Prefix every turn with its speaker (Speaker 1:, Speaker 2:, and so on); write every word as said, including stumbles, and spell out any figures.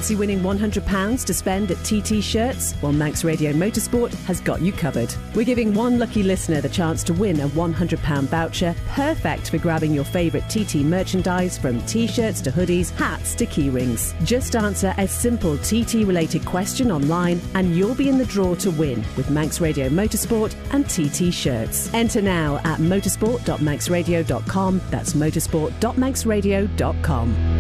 Speaker 1: Fancy winning one hundred pounds to spend at T T Shirts? Well, Manx Radio Motorsport has got you covered. We're giving one lucky listener the chance to win a one hundred pounds voucher, perfect for grabbing your favourite T T merchandise from T-shirts to hoodies, hats to keyrings. Just answer a simple T T-related question online and you'll be in the draw to win with Manx Radio Motorsport and T T Shirts. Enter now at motorsport dot manx radio dot com. That's motorsport dot manx radio dot com.